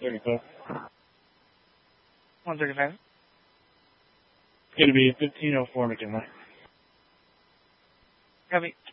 135. 135. It's going to be 1504 McKinley. Copy.